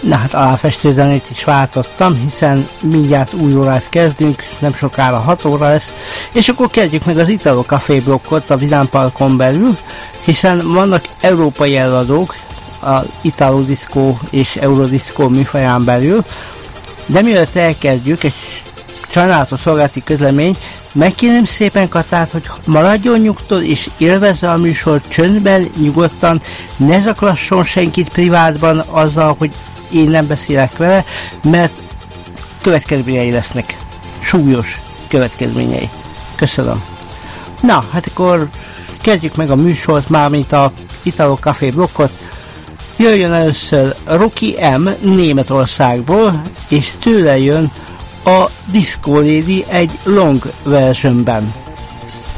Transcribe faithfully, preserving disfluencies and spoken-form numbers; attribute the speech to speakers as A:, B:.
A: Na hát aláfestő zenét is váltottam, hiszen mindjárt új órát kezdünk, nem sokára hat óra lesz, és akkor kezdjük meg az Italo Café blokkot a Vidám Parkon belül, hiszen vannak európai előadók, az Italo Disco és Eurodisco műfaján belül, de mielőtt elkezdjük, egy sajnálatos szolgálati közlemény, megkérném szépen Katát, hogy maradjon nyugton és élvezze a műsor csöndben, nyugodtan, ne zaklasson senkit privátban azzal, hogy én nem beszélek vele, mert következményei lesznek. Súlyos következményei. Köszönöm. Na, hát akkor kezdjük meg a műsort, mármint a Italo Café blokkot. Jöjjön először Rocky M. Németországból, és tőle jön a Disco Lady egy long versionben.